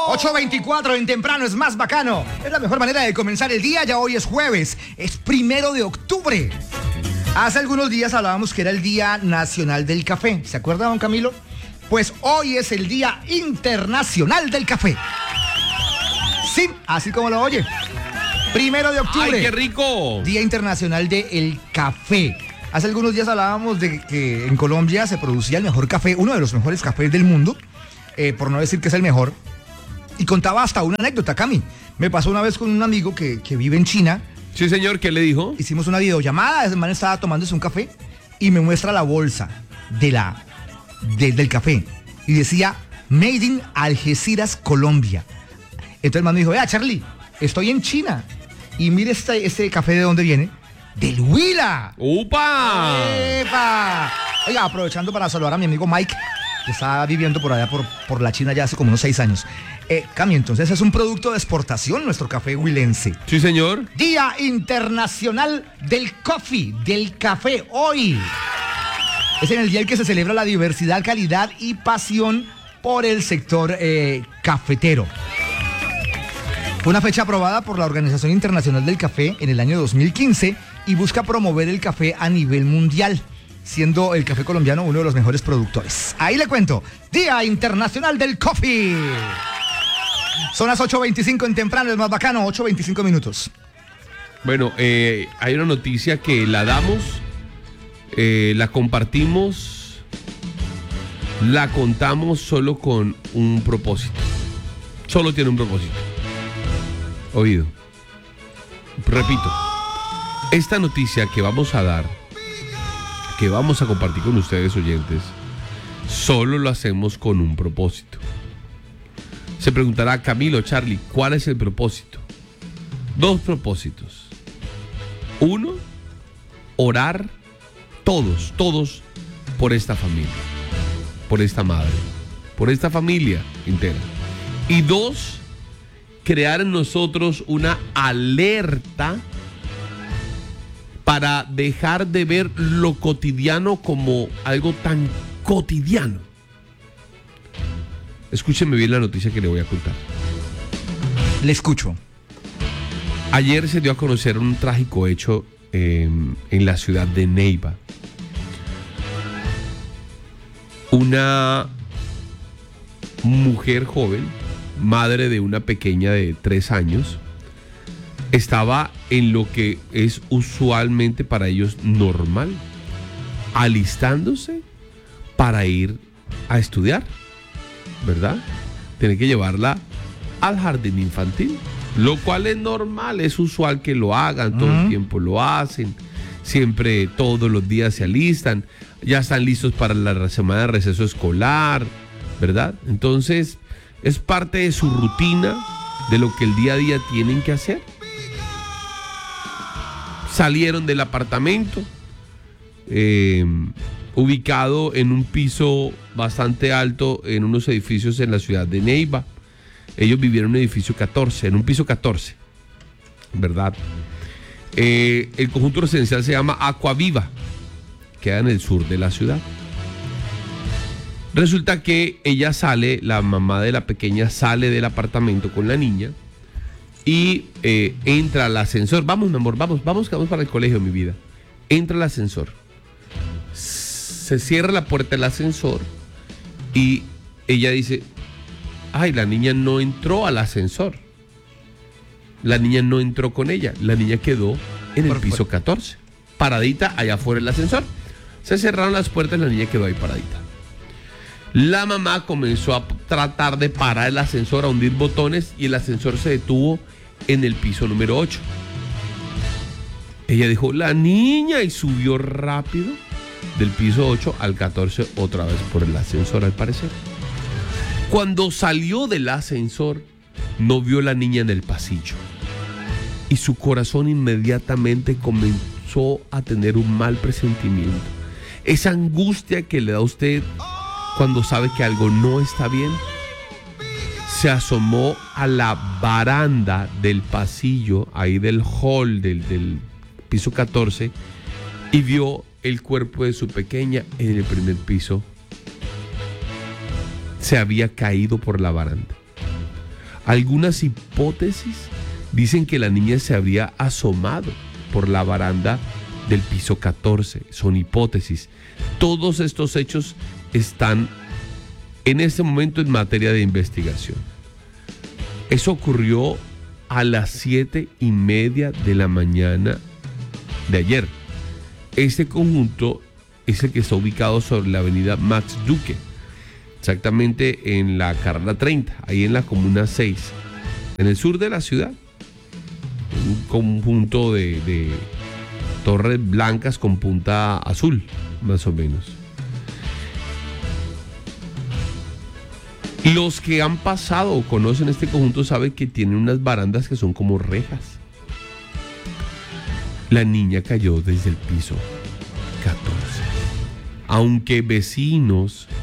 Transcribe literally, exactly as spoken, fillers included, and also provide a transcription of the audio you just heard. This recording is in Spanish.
ocho veinticuatro en temprano es más bacano. Es la mejor manera de comenzar el día. Ya hoy es jueves. Es primero de octubre. Hace algunos días hablábamos que era el Día Nacional del Café. ¿Se acuerda, don Camilo? Pues hoy es el Día Internacional del Café. Sí, así como lo oye. Primero de octubre. ¡Ay, qué rico! Día Internacional del Café. Hace algunos días hablábamos de que en Colombia se producía el mejor café, uno de los mejores cafés del mundo, eh, por no decir que es el mejor. Y contaba hasta una anécdota, Cami. Me pasó una vez con un amigo que, que vive en China. Sí, señor, ¿qué le dijo? Hicimos una videollamada, ese man estaba tomándose un café y me muestra la bolsa de la, de, del café. Y decía, Made in Algeciras, Colombia. Entonces el man me dijo, vea, Charlie, estoy en China. Y mire este, este café de dónde viene. ¡Del Huila! ¡Upa! ¡Epa! Oiga, aprovechando para saludar a mi amigo Mike, que está viviendo por allá por, por la China ya hace como unos seis años. Eh, Cami, entonces es un producto de exportación nuestro café huilense. Sí, señor. Día Internacional del Coffee, del café, hoy. Es en el día en que se celebra la diversidad, calidad y pasión por el sector eh, cafetero. Fue una fecha aprobada por la Organización Internacional del Café en el año dos mil quince y busca promover el café a nivel mundial, siendo el café colombiano uno de los mejores productores. Ahí le cuento, Día Internacional del Coffee. Son las ocho veinticinco en temprano, es más bacano, ocho veinticinco minutos. Bueno, eh, hay una noticia que la damos, eh, la compartimos, la contamos solo con un propósito. Solo tiene un propósito. Oído. Repito, esta noticia que vamos a dar, que vamos a compartir con ustedes oyentes, solo lo hacemos con un propósito. Se preguntará Camilo, Charlie, ¿cuál es el propósito? Dos propósitos. Uno, orar todos, todos por esta familia, por esta madre, por esta familia entera. Y dos, crear en nosotros una alerta para dejar de ver lo cotidiano como algo tan cotidiano. Escúcheme bien la noticia que le voy a contar. Le escucho. Ayer se dio a conocer un trágico hecho eh, en la ciudad de Neiva. Una mujer joven, madre de una pequeña de tres años, estaba en lo que es usualmente para ellos normal, alistándose para ir a estudiar, ¿verdad? Tiene que llevarla al jardín infantil, lo cual es normal, es usual que lo hagan, todo uh-huh. el tiempo lo hacen, siempre, todos los días se alistan, ya están listos para la semana de receso escolar, ¿verdad? Entonces, es parte de su rutina, de lo que el día a día tienen que hacer. Salieron del apartamento, eh, ubicado en un piso bastante alto, en unos edificios en la ciudad de Neiva. Ellos vivieron en un edificio catorce, en un piso catorce, ¿verdad? Eh, el conjunto residencial se llama Aquaviva, queda en el sur de la ciudad. Resulta que ella sale, la mamá de la pequeña sale del apartamento con la niña y eh, entra al ascensor. Vamos, mi amor, vamos, vamos, vamos para el colegio, mi vida. Entra al ascensor. Se cierra la puerta del ascensor y ella dice, ay, la niña no entró al ascensor. La niña no entró con ella. La niña quedó en el piso catorce, paradita allá afuera del ascensor. Se cerraron las puertas y la niña quedó ahí paradita. La mamá comenzó a tratar de parar el ascensor, a hundir botones, y el ascensor se detuvo en el piso número ocho. Ella dijo, la niña, y subió rápido del piso ocho al catorce otra vez por el ascensor, al parecer. Cuando salió del ascensor, no vio a la niña en el pasillo. Y su corazón inmediatamente comenzó a tener un mal presentimiento. Esa angustia que le da a usted cuando sabe que algo no está bien. Se asomó a la baranda del pasillo, ahí del hall del, del piso catorce, y vio el cuerpo de su pequeña en el primer piso. Se había caído por la baranda. Algunas hipótesis dicen que la niña se habría asomado por la baranda del piso catorce. Son hipótesis. Todos estos hechos están en este momento en materia de investigación. Eso ocurrió a las siete y media de la mañana de ayer. Este conjunto es el que está ubicado sobre la avenida Max Duque, exactamente en la carrera treinta, ahí en la comuna seis, en el sur de la ciudad. Un conjunto de, de torres blancas con punta azul, más o menos. Los que han pasado o conocen este conjunto saben que tienen unas barandas que son como rejas. La niña cayó desde el piso catorce. Aunque vecinos